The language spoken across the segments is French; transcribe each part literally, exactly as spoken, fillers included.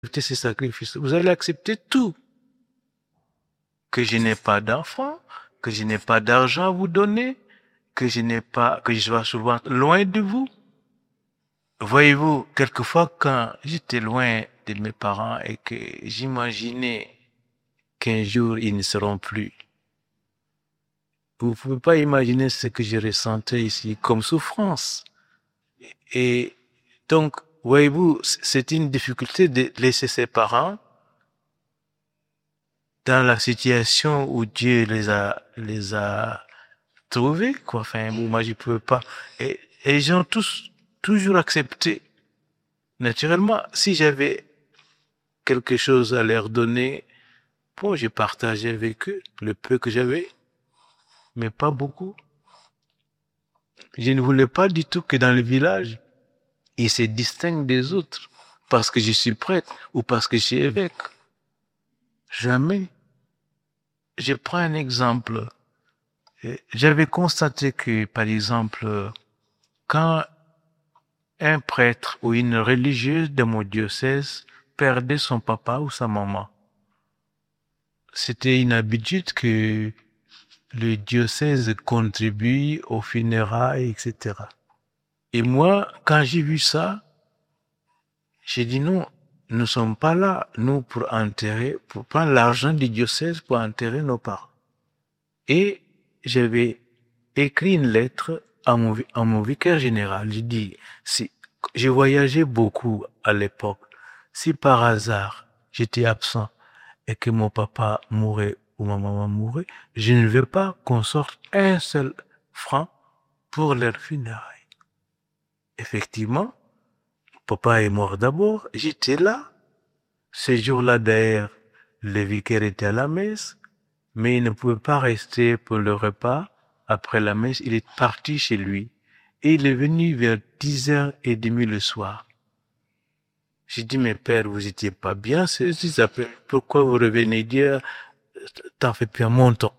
accepter ces sacrifices, vous allez accepter tout. Que je n'ai pas d'enfant, que je n'ai pas d'argent à vous donner, que je n'ai pas, que je sois souvent loin de vous. Voyez-vous, quelquefois quand j'étais loin de mes parents et que j'imaginais qu'un jour ils ne seront plus, vous ne pouvez pas imaginer ce que je ressentais ici comme souffrance. Et donc, voyez-vous, c'est une difficulté de laisser ses parents dans la situation où Dieu les a, les a trouvés, quoi. Enfin, moi, je pouvais pas. Et, et ils ont tous, toujours accepté. Naturellement, si j'avais quelque chose à leur donner, bon, j'ai partagé avec eux le peu que j'avais, mais pas beaucoup. Je ne voulais pas du tout que dans le village, ils se distinguent des autres parce que je suis prêtre ou parce que je suis évêque. Jamais. Je prends un exemple. J'avais constaté que, par exemple, quand un prêtre ou une religieuse de mon diocèse perdait son papa ou sa maman, c'était une habitude que le diocèse contribue aux funérailles, et cetera. Et moi, quand j'ai vu ça, j'ai dit non, nous ne sommes pas là, nous, pour enterrer, pour prendre l'argent du diocèse pour enterrer nos parents. Et j'avais écrit une lettre à mon, à mon vicaire général. J'ai dit, si, j'ai voyagé beaucoup à l'époque. Si par hasard j'étais absent et que mon papa mourait ou ma maman mourait, je ne veux pas qu'on sorte un seul franc pour leur funérailles. Effectivement, papa est mort d'abord, j'étais là. Ce jour-là, d'ailleurs, le vicaire était à la messe, mais il ne pouvait pas rester pour le repas. Après la messe, il est parti chez lui. Et il est venu vers dix heures trente le soir. J'ai dit, mais père, vous étiez pas bien, c'est ça. Pourquoi vous revenez dire, t'en fais plus un montant?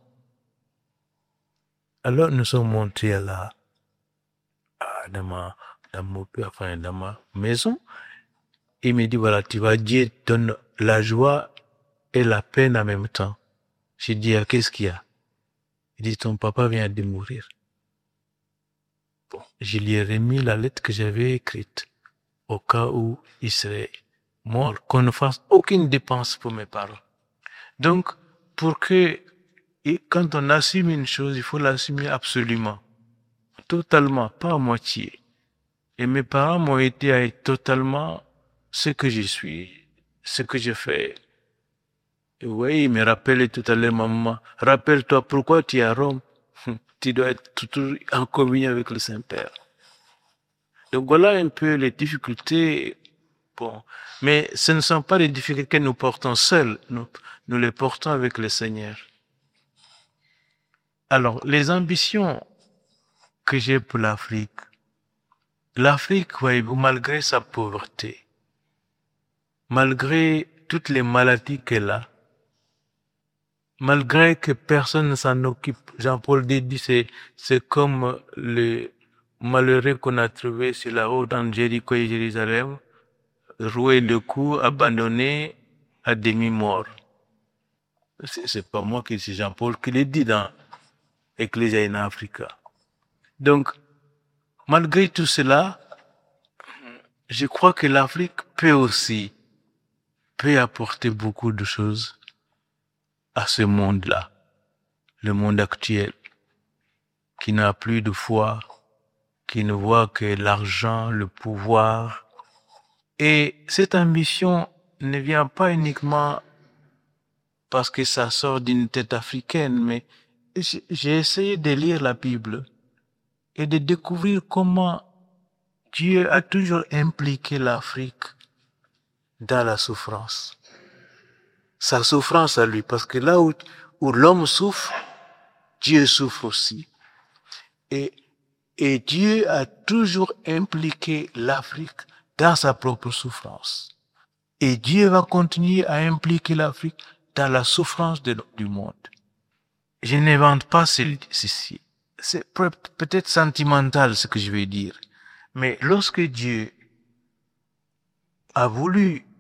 Alors, nous sommes montés à la, à, dans ma, dans mon, enfin, dans ma maison. Il me dit, voilà, tu vois, Dieu donne la joie et la peine en même temps. J'ai dit, ah, qu'est-ce qu'il y a? Il dit, ton papa vient de mourir. Bon, je lui ai remis la lettre que j'avais écrite, au cas où il serait mort, qu'on ne fasse aucune dépense pour mes parents. Donc, pour que, et quand on assume une chose, il faut l'assumer absolument, totalement, pas à moitié. Et mes parents m'ont aidé à être totalement ce que je suis, ce que je fais. Et oui, il me rappelait tout à l'heure, maman, rappelle-toi pourquoi tu es à Rome. Tu dois être toujours en communion avec le Saint-Père. Donc voilà un peu les difficultés. Bon, mais ce ne sont pas des difficultés que nous portons seuls, nous, nous les portons avec le Seigneur. Alors, les ambitions que j'ai pour l'Afrique, l'Afrique, voyez-vous, malgré sa pauvreté, malgré toutes les maladies qu'elle a, malgré que personne ne s'en occupe, Jean-Paul dit, c'est, c'est comme le malheureux qu'on a trouvé sur la route entre Jéricho et Jérusalem, roué le cou, abandonné, à demi-mort. C'est, c'est pas moi qui, c'est Jean-Paul qui le dit dans Ecclesia in Africa. Donc, malgré tout cela, je crois que l'Afrique peut aussi, peut apporter beaucoup de choses à ce monde-là, le monde actuel, qui n'a plus de foi, qui ne voit que l'argent, le pouvoir. Et cette ambition ne vient pas uniquement parce que ça sort d'une tête africaine, mais j'ai essayé de lire la Bible et de découvrir comment Dieu a toujours impliqué l'Afrique dans la souffrance. Sa souffrance à lui, parce que là où, où l'homme souffre, Dieu souffre aussi. Et, et Dieu a toujours impliqué l'Afrique dans sa propre souffrance. Et Dieu va continuer à impliquer l'Afrique dans la souffrance de, du monde. Je n'invente pas ceci. C'est peut-être sentimental ce que je vais dire. Mais lorsque Dieu a voulu